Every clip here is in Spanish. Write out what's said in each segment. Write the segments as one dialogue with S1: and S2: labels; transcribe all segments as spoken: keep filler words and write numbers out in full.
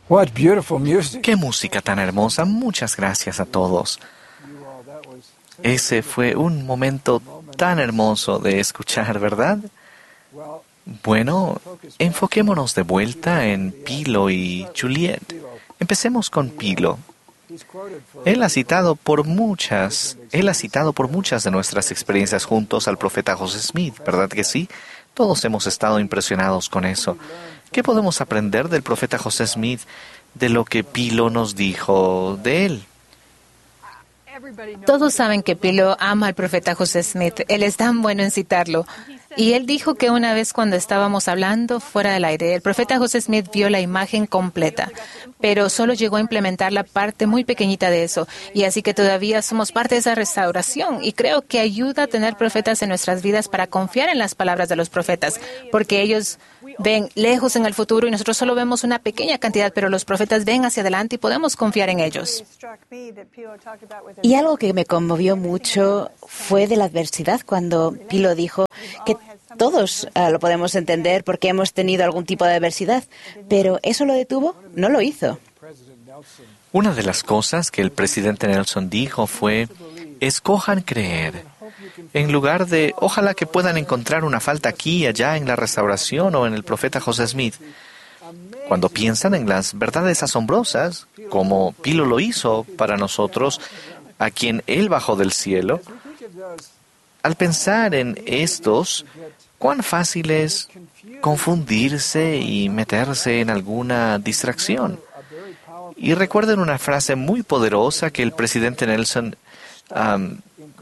S1: What beautiful music.
S2: ¡Qué música tan hermosa! Muchas gracias a todos. Ese fue un momento tan hermoso de escuchar, ¿verdad? Bueno, enfoquémonos de vuelta en Pilo y Juliet. Empecemos con Pilo. Él ha citado por muchas, él ha citado por muchas de nuestras experiencias juntos al profeta José Smith, ¿verdad que sí? Todos hemos estado impresionados con eso. ¿Qué podemos aprender del profeta José Smith de lo que Pilo nos dijo de él?
S3: Todos saben que Pilo ama al profeta José Smith. Él es tan bueno en citarlo. Y él dijo que una vez cuando estábamos hablando fuera del aire, el profeta José Smith vio la imagen completa, pero solo llegó a implementar la parte muy pequeñita de eso. Y así que todavía somos parte de esa restauración. Y creo que ayuda a tener profetas en nuestras vidas para confiar en las palabras de los profetas, porque ellos ven lejos en el futuro y nosotros solo vemos una pequeña cantidad, pero los profetas ven hacia adelante y podemos confiar en ellos.
S4: Y algo que me conmovió mucho fue de la adversidad cuando Pilo dijo que todos uh, lo podemos entender porque hemos tenido algún tipo de adversidad, pero ¿eso lo detuvo? No lo hizo.
S2: Una de las cosas que el presidente Nelson dijo fue, escojan creer. En lugar de, ojalá que puedan encontrar una falta aquí y allá en la restauración o en el profeta José Smith. Cuando piensan en las verdades asombrosas, como Pilo lo hizo para nosotros, a quien Él bajó del cielo, al pensar en estos, cuán fácil es confundirse y meterse en alguna distracción. Y recuerden una frase muy poderosa que el presidente Nelson um,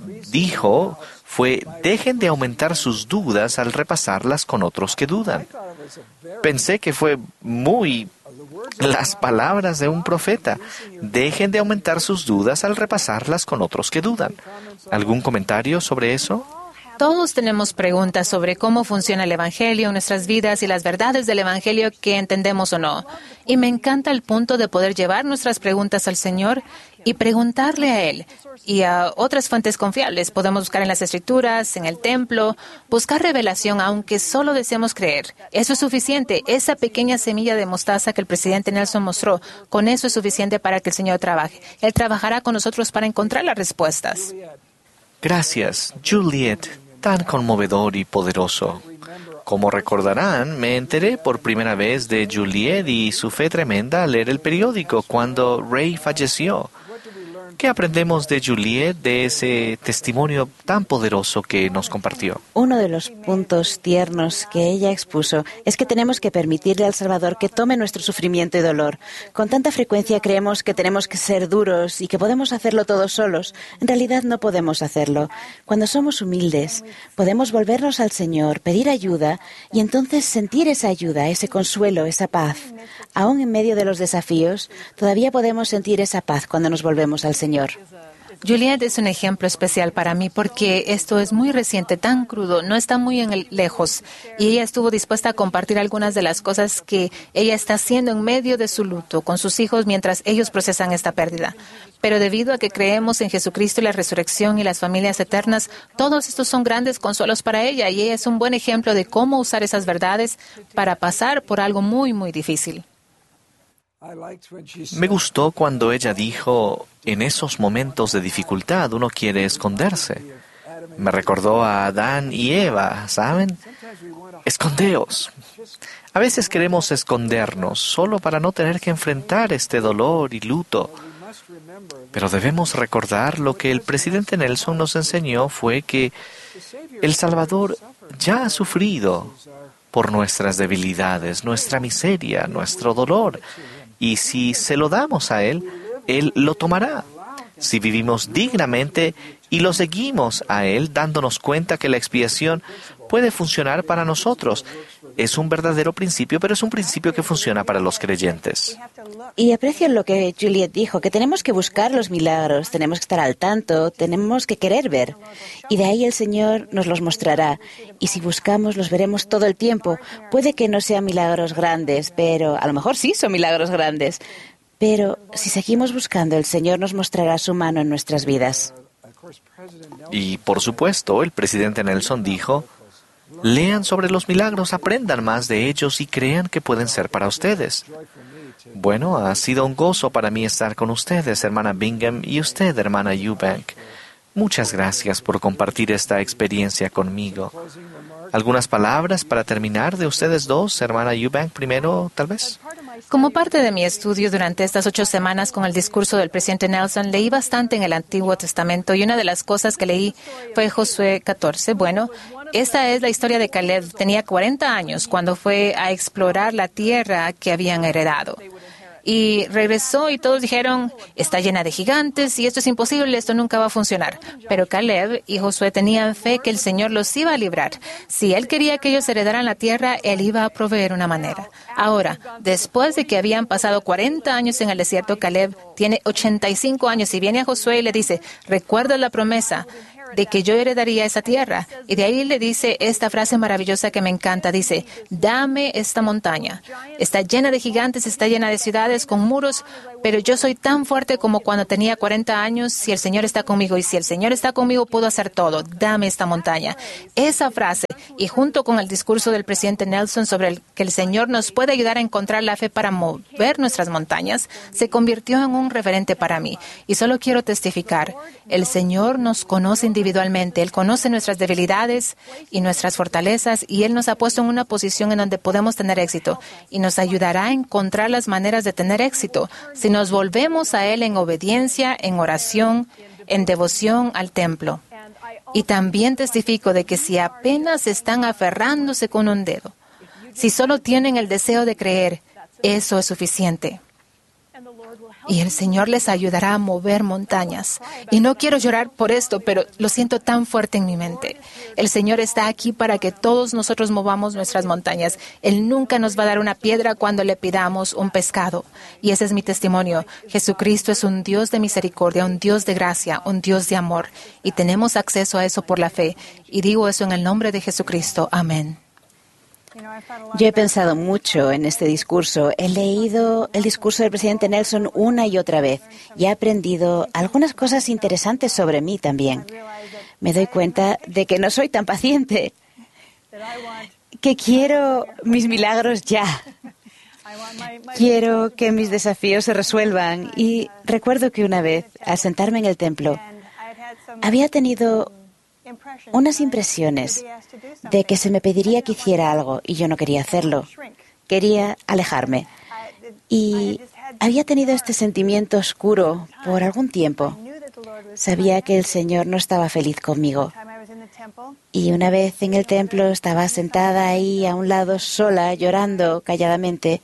S2: dijo, fue, dejen de aumentar sus dudas al repasarlas con otros que dudan. Pensé que fue muy las palabras de un profeta. Dejen de aumentar sus dudas al repasarlas con otros que dudan. ¿Algún comentario sobre eso?
S3: Todos tenemos preguntas sobre cómo funciona el Evangelio en nuestras vidas y las verdades del Evangelio que entendemos o no. Y me encanta el punto de poder llevar nuestras preguntas al Señor y preguntarle a Él y a otras fuentes confiables. Podemos buscar en las Escrituras, en el templo, buscar revelación, aunque solo deseamos creer. Eso es suficiente. Esa pequeña semilla de mostaza que el presidente Nelson mostró, con eso es suficiente para que el Señor trabaje. Él trabajará con nosotros para encontrar las respuestas.
S2: Gracias, Juliet. Tan conmovedor y poderoso. Como recordarán, me enteré por primera vez de Juliet y su fe tremenda al leer el periódico cuando Ray falleció. ¿Qué aprendemos de Juliet, de ese testimonio tan poderoso que nos compartió?
S4: Uno de los puntos tiernos que ella expuso es que tenemos que permitirle al Salvador que tome nuestro sufrimiento y dolor. Con tanta frecuencia creemos que tenemos que ser duros y que podemos hacerlo todos solos. En realidad no podemos hacerlo. Cuando somos humildes, podemos volvernos al Señor, pedir ayuda y entonces sentir esa ayuda, ese consuelo, esa paz. Aún en medio de los desafíos, todavía podemos sentir esa paz cuando nos volvemos al Señor.
S3: Juliet es un ejemplo especial para mí porque esto es muy reciente, tan crudo, no está muy en el, lejos. Y ella estuvo dispuesta a compartir algunas de las cosas que ella está haciendo en medio de su luto con sus hijos mientras ellos procesan esta pérdida. Pero debido a que creemos en Jesucristo y la resurrección y las familias eternas, todos estos son grandes consuelos para ella y ella es un buen ejemplo de cómo usar esas verdades para pasar por algo muy, muy difícil.
S2: Me gustó cuando ella dijo, en esos momentos de dificultad uno quiere esconderse. Me recordó a Adán y Eva, ¿saben? Escondeos. A veces queremos escondernos solo para no tener que enfrentar este dolor y luto. Pero debemos recordar lo que el presidente Nelson nos enseñó fue que el Salvador ya ha sufrido por nuestras debilidades, nuestra miseria, nuestro dolor. Y si se lo damos a Él, Él lo tomará. Si vivimos dignamente y lo seguimos a Él, dándonos cuenta que la expiación puede funcionar para nosotros. Es un verdadero principio, pero es un principio que funciona para los creyentes.
S4: Y aprecio lo que Juliet dijo, que tenemos que buscar los milagros, tenemos que estar al tanto, tenemos que querer ver. Y de ahí el Señor nos los mostrará. Y si buscamos, los veremos todo el tiempo. Puede que no sean milagros grandes, pero a lo mejor sí son milagros grandes. Pero si seguimos buscando, el Señor nos mostrará su mano en nuestras vidas.
S2: Y por supuesto, el presidente Nelson dijo, lean sobre los milagros, aprendan más de ellos y crean que pueden ser para ustedes. Bueno, ha sido un gozo para mí estar con ustedes, hermana Bingham, y usted, hermana Eubank. Muchas gracias por compartir esta experiencia conmigo. ¿Algunas palabras para terminar de ustedes dos, hermana Eubank, primero, tal vez?
S3: Como parte de mi estudio durante estas ocho semanas con el discurso del presidente Nelson, leí bastante en el Antiguo Testamento y una de las cosas que leí fue Josué catorce. Bueno, esta es la historia de Caleb. Tenía cuarenta años cuando fue a explorar la tierra que habían heredado. Y regresó y todos dijeron, está llena de gigantes y esto es imposible, esto nunca va a funcionar. Pero Caleb y Josué tenían fe que el Señor los iba a librar. Si él quería que ellos heredaran la tierra, él iba a proveer una manera. Ahora, después de que habían pasado cuarenta años en el desierto, Caleb tiene ochenta y cinco años y viene a Josué y le dice, recuerda la promesa de que yo heredaría esa tierra. Y de ahí le dice esta frase maravillosa que me encanta. Dice, dame esta montaña. Está llena de gigantes, está llena de ciudades con muros, pero yo soy tan fuerte como cuando tenía cuarenta años. Si el Señor está conmigo y si el Señor está conmigo, puedo hacer todo. Dame esta montaña. Esa frase, y junto con el discurso del presidente Nelson sobre el que el Señor nos puede ayudar a encontrar la fe para mover nuestras montañas, se convirtió en un referente para mí. Y solo quiero testificar, el Señor nos conoce individualmente. Individualmente. Él conoce nuestras debilidades y nuestras fortalezas y Él nos ha puesto en una posición en donde podemos tener éxito y nos ayudará a encontrar las maneras de tener éxito si nos volvemos a Él en obediencia, en oración, en devoción al templo. Y también testifico de que si apenas están aferrándose con un dedo, si solo tienen el deseo de creer, eso es suficiente. Y el Señor les ayudará a mover montañas. Y no quiero llorar por esto, pero lo siento tan fuerte en mi mente. El Señor está aquí para que todos nosotros movamos nuestras montañas. Él nunca nos va a dar una piedra cuando le pidamos un pescado. Y ese es mi testimonio. Jesucristo es un Dios de misericordia, un Dios de gracia, un Dios de amor. Y tenemos acceso a eso por la fe. Y digo eso en el nombre de Jesucristo. Amén.
S4: Yo he pensado mucho en este discurso. He leído el discurso del presidente Nelson una y otra vez y he aprendido algunas cosas interesantes sobre mí también. Me doy cuenta de que no soy tan paciente, que quiero mis milagros ya. Quiero que mis desafíos se resuelvan. Y recuerdo que una vez, al sentarme en el templo, había tenido unas impresiones de que se me pediría que hiciera algo y yo no quería hacerlo. Quería alejarme. Y había tenido este sentimiento oscuro por algún tiempo. Sabía que el Señor no estaba feliz conmigo. Y una vez en el templo estaba sentada ahí a un lado sola, llorando calladamente.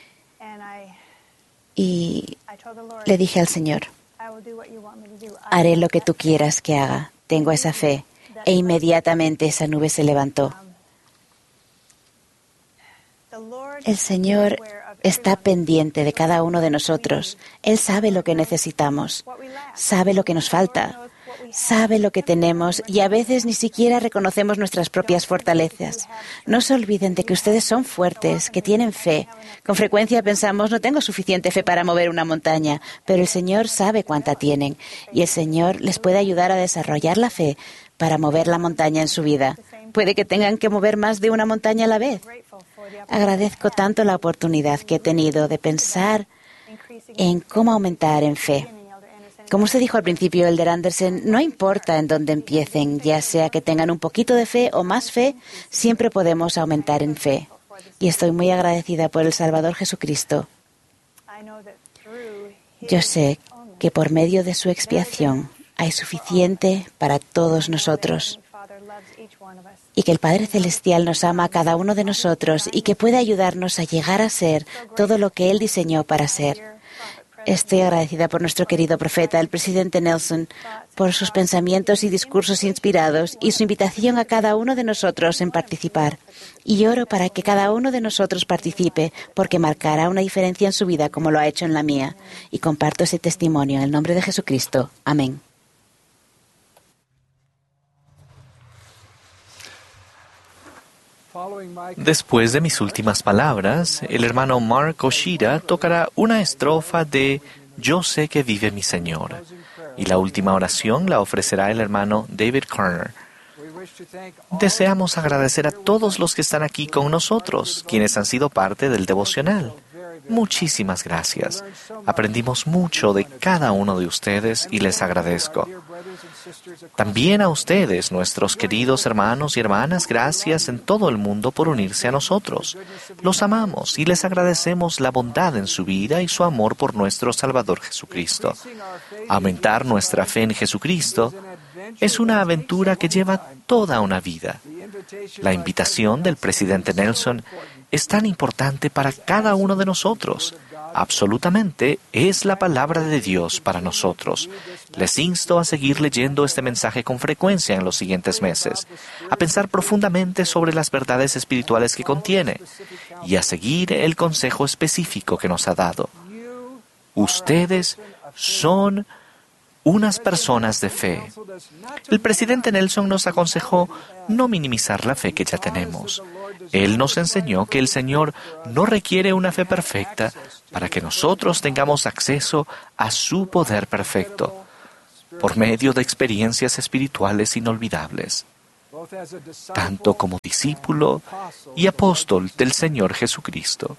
S4: Y le dije al Señor, haré lo que tú quieras que haga. Tengo esa fe. E inmediatamente esa nube se levantó. El Señor está pendiente de cada uno de nosotros. Él sabe lo que necesitamos, sabe lo que nos falta, sabe lo que tenemos y a veces ni siquiera reconocemos nuestras propias fortalezas. No se olviden de que ustedes son fuertes, que tienen fe. Con frecuencia pensamos, no tengo suficiente fe para mover una montaña, pero el Señor sabe cuánta tienen y el Señor les puede ayudar a desarrollar la fe para mover la montaña en su vida. Puede que tengan que mover más de una montaña a la vez. Agradezco tanto la oportunidad que he tenido de pensar en cómo aumentar en fe. Como usted dijo al principio, Elder Anderson, no importa en dónde empiecen, ya sea que tengan un poquito de fe o más fe, siempre podemos aumentar en fe. Y estoy muy agradecida por el Salvador Jesucristo. Yo sé que por medio de su expiación hay suficiente para todos nosotros y que el Padre Celestial nos ama a cada uno de nosotros y que puede ayudarnos a llegar a ser todo lo que Él diseñó para ser. Estoy agradecida por nuestro querido profeta, el presidente Nelson, por sus pensamientos y discursos inspirados y su invitación a cada uno de nosotros en participar. Y oro para que cada uno de nosotros participe, porque marcará una diferencia en su vida como lo ha hecho en la mía. Y comparto ese testimonio en el nombre de Jesucristo. Amén.
S2: Después de mis últimas palabras, el hermano Mark Oshida tocará una estrofa de Yo sé que vive mi Señor, y la última oración la ofrecerá el hermano David Carner. Deseamos agradecer a todos los que están aquí con nosotros, quienes han sido parte del devocional. Muchísimas gracias. Aprendimos mucho de cada uno de ustedes y les agradezco. También a ustedes, nuestros queridos hermanos y hermanas, gracias en todo el mundo por unirse a nosotros. Los amamos y les agradecemos la bondad en su vida y su amor por nuestro Salvador Jesucristo. Aumentar nuestra fe en Jesucristo es una aventura que lleva toda una vida. La invitación del presidente Nelson es tan importante para cada uno de nosotros. Absolutamente es la palabra de Dios para nosotros. Les insto a seguir leyendo este mensaje con frecuencia en los siguientes meses, a pensar profundamente sobre las verdades espirituales que contiene y a seguir el consejo específico que nos ha dado. Ustedes son unas personas de fe. El presidente Nelson nos aconsejó no minimizar la fe que ya tenemos. Él nos enseñó que el Señor no requiere una fe perfecta para que nosotros tengamos acceso a su poder perfecto, por medio de experiencias espirituales inolvidables, tanto como discípulo y apóstol del Señor Jesucristo.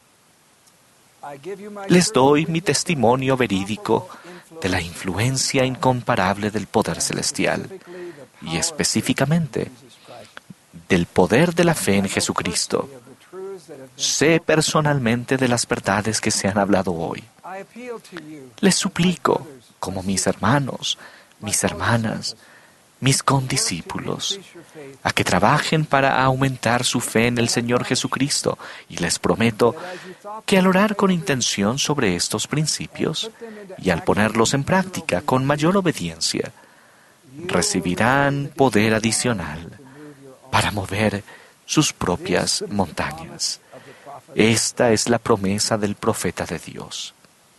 S2: Les doy mi testimonio verídico de la influencia incomparable del poder celestial y específicamente del poder de la fe en Jesucristo. Sé personalmente de las verdades que se han hablado hoy. Les suplico, como mis hermanos, mis hermanas, mis condiscípulos, a que trabajen para aumentar su fe en el Señor Jesucristo, y les prometo que al orar con intención sobre estos principios y al ponerlos en práctica con mayor obediencia, recibirán poder adicional para mover sus propias montañas. Esta es la promesa del profeta de Dios.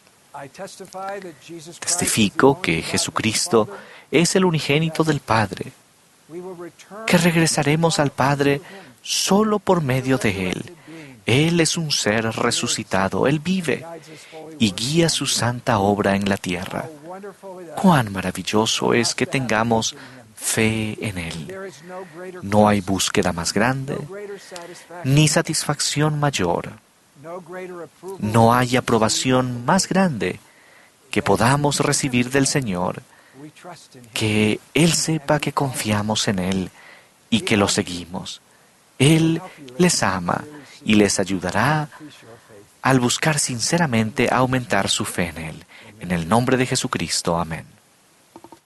S2: Testifico que Jesucristo es el unigénito del Padre, que regresaremos al Padre solo por medio de Él. Él es un ser resucitado, Él vive y guía su santa obra en la tierra. Cuán maravilloso es que tengamos fe en Él. No hay búsqueda más grande, ni satisfacción mayor. No hay aprobación más grande que podamos recibir del Señor, que Él sepa que confiamos en Él y que lo seguimos. Él les ama y les ayudará al buscar sinceramente aumentar su fe en Él. En el nombre de Jesucristo. Amén.